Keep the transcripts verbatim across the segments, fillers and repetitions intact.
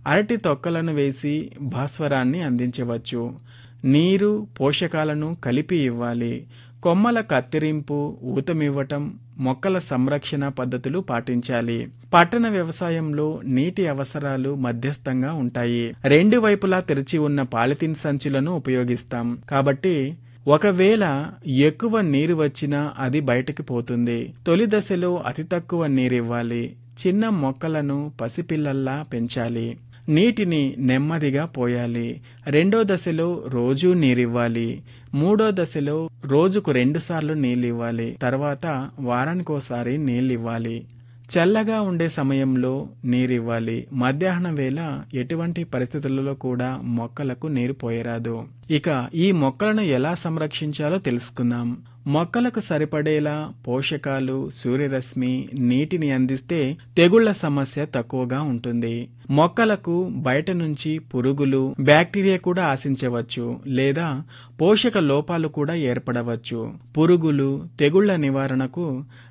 అరటి తొక్కలను వేసి భాస్వరాన్ని అందించవచ్చు. నీరు, పోషకాలను కలిపి ఇవ్వాలి. కొమ్మల కత్తిరింపు, ఊతమివ్వటం, మొక్కల సంరక్షణ పద్ధతులు పాటించాలి. పట్టణ వ్యవసాయంలో నీటి అవసరాలు మధ్యస్థంగా ఉంటాయి. రెండు వైపులా తెరిచి ఉన్న పాలిథిన్ సంచులను ఉపయోగిస్తాం కాబట్టి ఒకవేళ ఎక్కువ నీరు వచ్చినా అది బయటకు పోతుంది. తొలి దశలో అతి తక్కువ నీరివ్వాలి. చిన్న మొక్కలను పసిపిల్లల్లా పెంచాలి. నీటిని నెమ్మదిగా పోయాలి. రెండో దశలో రోజూ నీరివ్వాలి. మూడో దశలో రోజుకు రెండుసార్లు నీళ్ళివ్వాలి. తర్వాత వారానికోసారి నీళ్ళివ్వాలి. చల్లగా ఉండే సమయంలో నీరివ్వాలి. మధ్యాహ్నం వేళ ఎటువంటి పరిస్థితులలో కూడా మొక్కలకు నీరు పోయరాదు. ఇక ఈ మొక్కలను ఎలా సంరక్షించాలో తెలుసుకుందాం. మొక్కలకు సరిపడేలా పోషకాలు, సూర్యరశ్మి, నీటిని అందిస్తే తెగుళ్ల సమస్య తక్కువగా ఉంటుంది. మొక్కలకు బయట నుంచి పురుగులు, బ్యాక్టీరియా కూడా ఆశించవచ్చు లేదా పోషక లోపాలు కూడా ఏర్పడవచ్చు. పురుగులు, తెగుళ్ల నివారణకు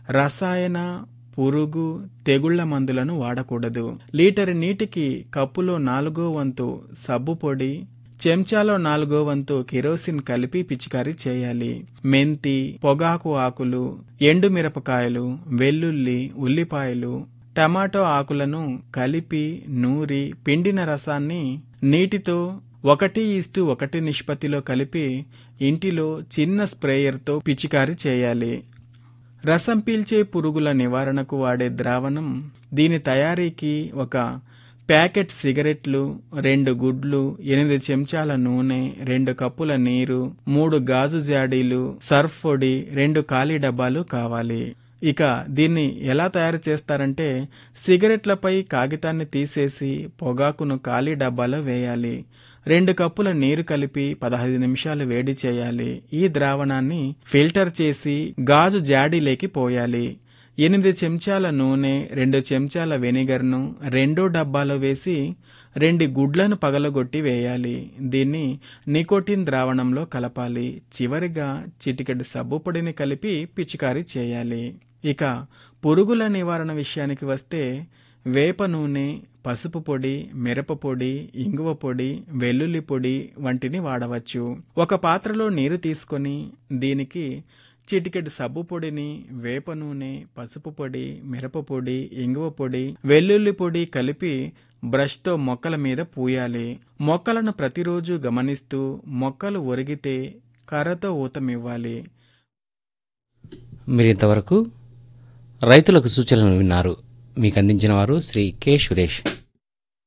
రసాయన పురుగు, తెగుళ్ల మందులను వాడకూడదు. లీటర్ నీటికి కప్పులో నాలుగో వంతు సబ్బు పొడి, చెంచాలో నాలుగో వంతు కిరోసిన్ కలిపి పిచికారీ చేయాలి. మెంతి, పొగాకు ఆకులు, ఎండు మిరపకాయలు, వెల్లుల్లి, ఉల్లిపాయలు, టమాటో ఆకులను కలిపి నూరి పిండిన రసాన్ని నీటితో ఒకటి ఈస్టు ఒకటి నిష్పత్తిలో కలిపి ఇంటిలో చిన్న స్ప్రేయర్తో పిచికారీ చేయాలి. రసం పీల్చే పురుగుల నివారణకు వాడే ద్రావణం. దీని తయారీకి ఒక ప్యాకెట్ సిగరెట్లు, రెండు గుడ్లు, ఎనిమిది చెంచాల నూనె, రెండు కప్పుల నీరు, మూడు గాజు జాడీలు, సర్ఫ్ పొడి, రెండు ఖాళీ డబ్బాలు కావాలి. ఇక దీన్ని ఎలా తయారు చేస్తారంటే సిగరెట్లపై కాగితాన్ని తీసేసి పొగాకును ఖాళీ డబ్బాలో వేయాలి. రెండు కప్పుల నీరు కలిపి పదహైదు నిమిషాలు వేడి చేయాలి. ఈ ద్రావణాన్ని ఫిల్టర్ చేసి గాజు జాడీలోకి పోయాలి. ఎనిమిది చెంచాల నూనె, రెండు చెంచాల వెనిగర్ను రెండో డబ్బాలో వేసి రెండు గుడ్లను పగలగొట్టి వేయాలి. దీన్ని నికోటిన్ ద్రావణంలో కలపాలి. చివరిగా చిటికెడు సబ్బు పొడిని కలిపి పిచికారీ చేయాలి. ఇక పురుగుల నివారణ విషయానికి వస్తే వేప నూనె, పసుపు పొడి, మిరప పొడి, ఇంగువ పొడి, వెల్లుల్లి పొడి వంటిని వాడవచ్చు. ఒక పాత్రలో నీరు తీసుకొని దీనికి చిటికెడు సబ్బు పొడిని, వేప నూనె, పసుపు పొడి, మిరప పొడి, ఇంగువ పొడి, వెల్లుల్లి పొడి కలిపి బ్రష్తో మొక్కల మీద పూయాలి. మొక్కలను ప్రతిరోజు గమనిస్తూ మొక్కలు ఒరిగితే కర్రతో ఊతమివ్వాలి. మీరింతవరకు రైతులకు సూచనలు విన్నారు. మీకు అందించిన వారు శ్రీ కె సురేష్.